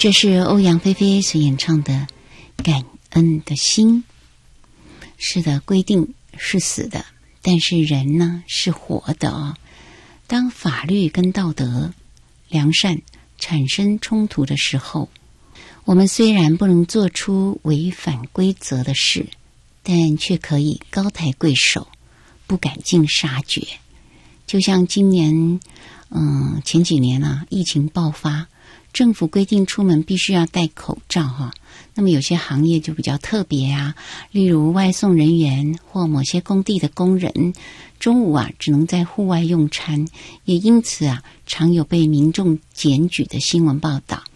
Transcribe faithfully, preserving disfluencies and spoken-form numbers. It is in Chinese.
这是欧阳菲菲所演唱的《感恩的心》。是的，规定是死的，但是人呢是活的哦。当法律跟道德、良善产生冲突的时候，我们虽然不能做出违反规则的事，但却可以高抬贵手，不赶尽杀绝。就像今年嗯，前几年啊，疫情爆发，政府规定出门必须要戴口罩哈。那么有些行业就比较特别啊，例如外送人员或某些工地的工人，中午啊只能在户外用餐，也因此啊常有被民众检举的新闻报道。